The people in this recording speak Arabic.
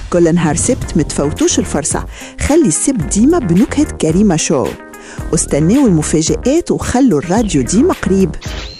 كل نهار سبت متفوتوش الفرصة، خلي السبت ديما بنكهة كريمة شو، واستناو المفاجآت وخلوا الراديو ديما قريب.